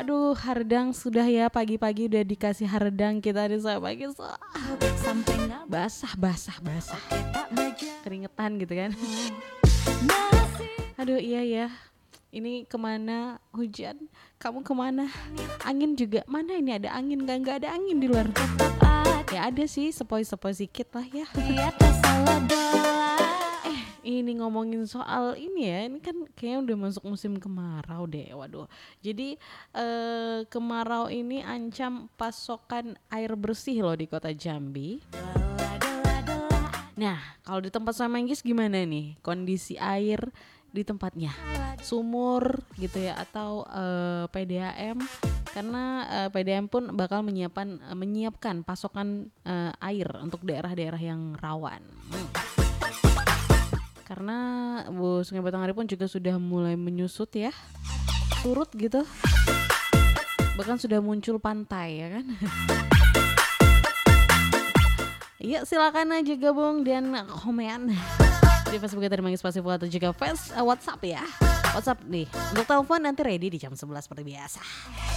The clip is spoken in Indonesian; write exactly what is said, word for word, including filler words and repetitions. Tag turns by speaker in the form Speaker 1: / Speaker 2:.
Speaker 1: Aduh, hardang sudah ya, pagi-pagi udah dikasih hardang kita di saya pagi so, basah basah basah keringetan gitu kan. Aduh iya ya, ini kemana hujan, kamu kemana, angin juga mana, ini ada angin nggak? Nggak ada angin di luar. Ya ada sih, sepoi-sepoi sedikit lah ya. Eh ini ngomongin soal ini ya, ini kan kayaknya udah masuk musim kemarau deh. Waduh. Jadi eh, kemarau ini ancam pasokan air bersih loh di kota Jambi. Nah kalau di tempat sama Manggis gimana nih kondisi air di tempatnya? Sumur gitu ya atau eh, P D A M? Karena uh, P D A M pun bakal menyiapkan uh, menyiapkan pasokan uh, air untuk daerah-daerah yang rawan. Hmm. Karena Bu Sungai Batanghari pun juga sudah mulai menyusut ya, surut gitu. Bahkan sudah muncul pantai ya kan. Yuk silakan aja gabung dan komen di Facebook kita Manggis Pasiful atau juga face uh, WhatsApp ya. WhatsApp nih untuk telepon nanti ready di jam sebelas seperti biasa.